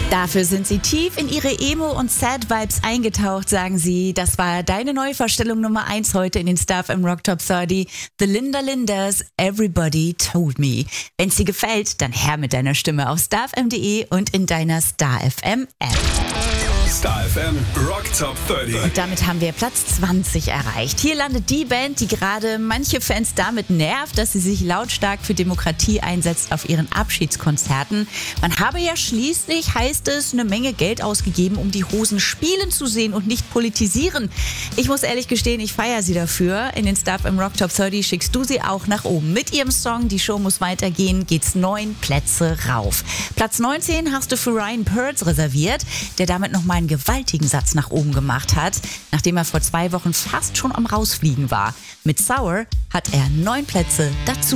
Dafür sind sie tief in ihre Emo- und Sad-Vibes eingetaucht, sagen sie. Das war deine Neuvorstellung Nummer 1 heute in den Star FM Rock Top 30. The Linda Linders, Everybody Told Me. Wenn's dir gefällt, dann her mit deiner Stimme auf starfm.de und in deiner Star FM App. Star FM Rock Top 30. Und damit haben wir Platz 20 erreicht. Hier landet die Band, die gerade manche Fans damit nervt, dass sie sich lautstark für Demokratie einsetzt auf ihren Abschiedskonzerten. Man habe ja schließlich, heißt es, eine Menge Geld ausgegeben, um die Hosen spielen zu sehen und nicht politisieren. Ich muss ehrlich gestehen, ich feiere sie dafür. In den Star FM Rock Top 30 schickst du sie auch nach oben. Mit ihrem Song Die Show muss weitergehen geht's 9 Plätze rauf. Platz 19 hast du für Ryan Pearls reserviert, der damit nochmal einen gewaltigen Satz nach oben gemacht hat, nachdem er vor 2 Wochen fast schon am Rausfliegen war. Mit Sour hat er 9 Plätze dazu